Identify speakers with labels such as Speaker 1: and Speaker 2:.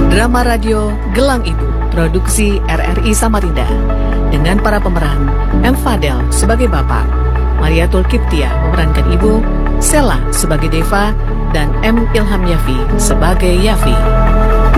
Speaker 1: Drama radio Gelang Ibu, produksi RRI Samarinda. Dengan para pemeran, M. Fadel sebagai Bapak, Mariatul Kiptia memerankan Ibu, Sela sebagai Deva, dan M. Ilham Yafi sebagai Yafi.